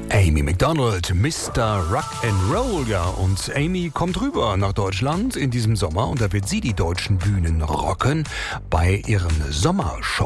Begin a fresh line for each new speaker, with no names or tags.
Amy Macdonald, Mr. Rock'n'Roll, ja. Und Amy kommt rüber nach Deutschland in diesem Sommer und da wird sie die deutschen Bühnen rocken bei ihren Sommershows.